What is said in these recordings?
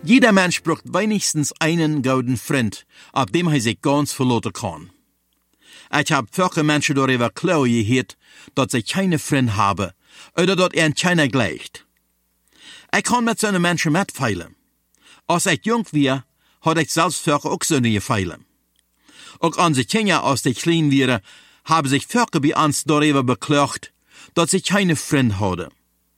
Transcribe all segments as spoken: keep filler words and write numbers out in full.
Jeder Mensch braucht wenigstens einen guten Freund, auf dem er sich ganz verlassen kann. Ich habe viele Menschen darüber klar gehört, dass sie keine Freund haben, oder dass er keiner gleicht. Ich kann mit so einem Menschen mitfeilen. Als ich jung war, hatte ich selbst viele auch so eine gefeilen. Auch unsere Kinder, als die klein waren, haben sich viele bei uns darüber beklagt, dass sie keine Freund hadden.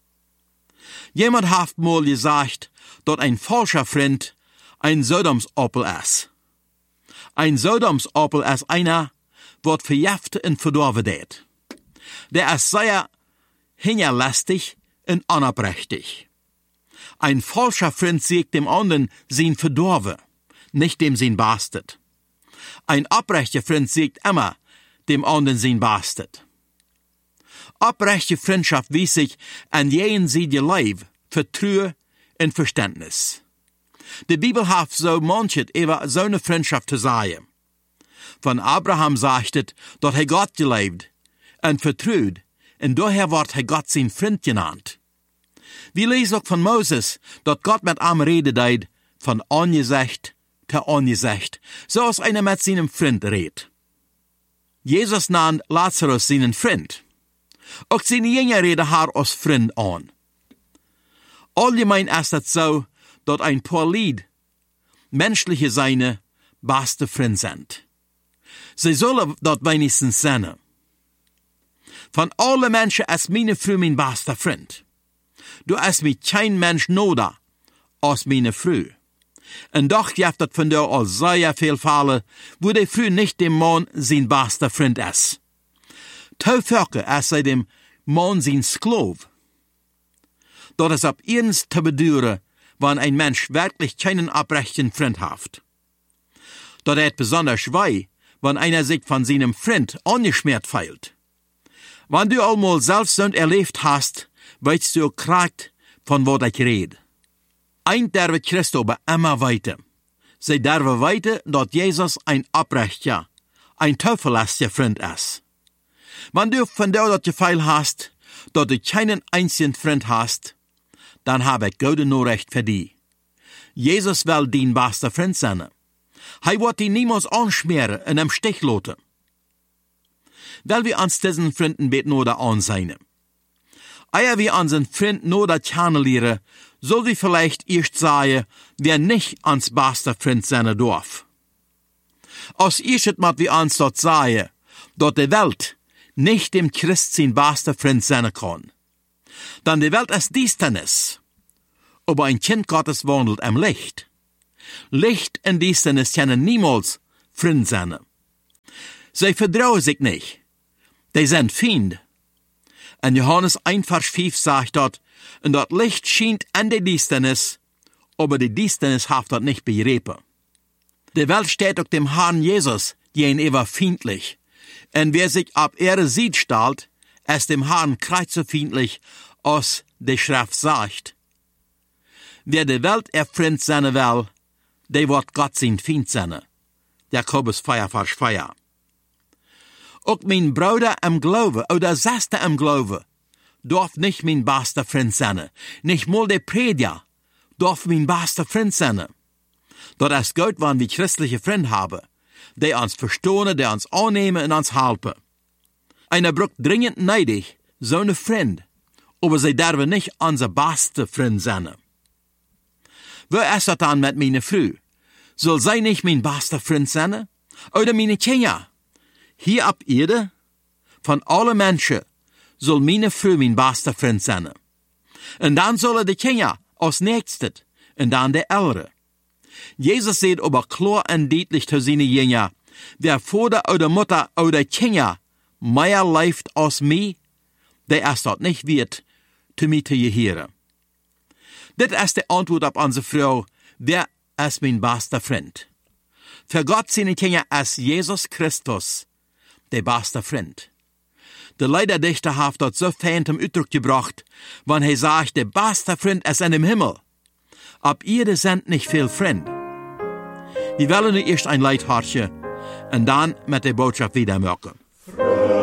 Jemand hat mal gesagt, dass ein falscher Freund ein Sodomsappel ist. Ein Sodomsappel ist einer, was verjafte und verdorven deed. Der ist sehr hinterlistig und unabrechtig. Ein falscher Freund sieht dem anderen sein Verdorven, nicht dem sein Bastard. Ein abrechter Freund sieht immer dem anderen sein Bastard. Abrechte Freundschaft wies sich an jeden Seite Leib, Vertrauen und Verständnis. Die Bibel hat so manches über so eine Freundschaft zu sagen. Von Abraham sagt es, dass er Gott gelebt und vertraut, und daher wird er Gott sein Freund genannt. Wir lesen auch von Moses, dass Gott mit ihm reden deed, von Angesicht zu Angesicht, so als einer mit seinem Freund redet. Jesus nannt Lazarus seinen Freund. Auch seine Jünger reden haar als Freund an. Allgemein ist es so, dass ein paar Lied menschliche seine beste Freund sind. Sie sollen das wenigstens sein. Von allen Menschen ist meine Frau mein bester Freund. Du hast mich kein Mensch noder als meine Frau. Und doch gibt es von dir all sehr viel Fälle, wo die Frau nicht dem Mann sein bester Freund ist. Teufel ist sie dem Mann sein Sklav. Das ist ab eins zu bedauern, wenn ein Mensch wirklich keinen abrechten Freund hat. Das ist besonders weh, wenn einer sich von seinem Freund angeschmiert fühlt. Wenn du einmal selbst so erlebt hast, weißt du kragt, von was ich rede. Ein derbe Christ aber immer weiter. Sie derbe weiter, dass Jesus ein abrechter, ein teufeliger Freund ist. Wenn du von dir das Gefühl hast, dass du keinen einzigen Freund hast, dann habe ich gute Nachricht für dich. Jesus will dein bester Freund sein. Er wird dich niemals anschmieren und im Stich lassen. Weil wir uns diesen Freunden beten oder ansehen. Ehe wir unseren Freund oder kennenlernen, soll wir vielleicht erst sagen, wer nicht uns bester Freund sein darf. Als erstes müssen wir uns dort sagen, dass die Welt nicht dem Christ sein bester Freund sein kann. Denn die Welt ist Düsternis, aber ein Kind Gottes wandelt im Licht. Licht und Düsternis können niemals Freund sein. Sie vertrauen sich nicht. Die sind Feind. In Johannes eins Vers fünf sagt dort, und das Licht scheint an der Düsternis, aber die Düsternis hat das nicht begriffen. Die Welt steht auch dem Herrn Jesus gegenüber feindlich. Und wer sich ab ihre Sied stellt, ist dem Herrn kreuzerfeindlich, als die Schrift sagt. Wer die Welt erfreund sein will, der wird Gott sein Feind sein. Jakobus vier Vers vier. Auch mein Bruder im Glauben, oder Schwester im Glauben, darf nicht mein bester Freund sein. Nicht mal der Prediger darf mein bester Freund sein. Das ist gut, wenn wir christliche Freunde haben, die uns verstehen, die uns annehmen und uns helfen. Einer braucht dringend neidig so eine Freund, aber sie dürfen nicht unser bester Freund sein. Wo ist das dann mit meiner Frau? Soll sie nicht mein bester Freund sein? Oder meine Kinder? Hier ab Erde, von allen Menschen, soll meine Frau mein bester Freund sein. Und dann sollen die Kinder als nächstes, und dann der Ältere. Jesus sagt aber klar und deutlich zu seinen Jüngern, wer Vater oder Mutter oder Kinder mehr leift als mich, der ist dort nicht wert, zu mir zu gehören. Das ist die Antwort auf unsere Frau, wer ist mein bester Freund? Für Gott seine Kinder ist Jesus Christus der beste Freund. Der Leiderdichter hat dort so fein zum Ausdruck gebracht, wenn er sagt, der beste Freund ist in dem Himmel. Ab ihr sind nicht viel Freund. Wir wollen erst ein Leithartje und dann mit der Botschaft wieder merken.